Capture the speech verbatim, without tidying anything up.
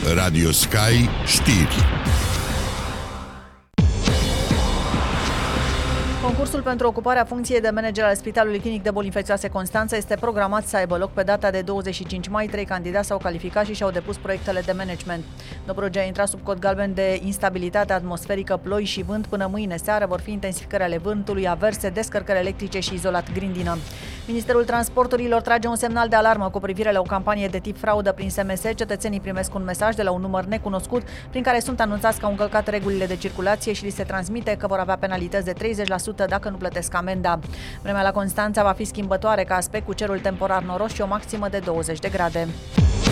Radio Sky Știri. Concursul pentru ocuparea funcției de manager al Spitalului Clinic de Boli Infecțioase Constanța este programat să aibă loc pe data de douăzeci și cinci mai. Trei candidați s-au calificat și și-au depus proiectele de management. Dobrogea a intrat sub cod galben de instabilitate atmosferică, ploi și vânt. Până mâine seară vor fi intensificări ale vântului, averse, descărcări electrice și izolat grindină. Ministerul Transporturilor trage un semnal de alarmă cu privire la o campanie de tip fraudă prin S M S. Cetățenii primesc un mesaj de la un număr necunoscut prin care sunt anunțați că au încălcat regulile de circulație și li se transmite că vor avea penalități de treizeci la sută dacă nu plătesc amenda. Vremea la Constanța va fi schimbătoare ca aspect, cu cerul temporar noros și o maximă de douăzeci de grade.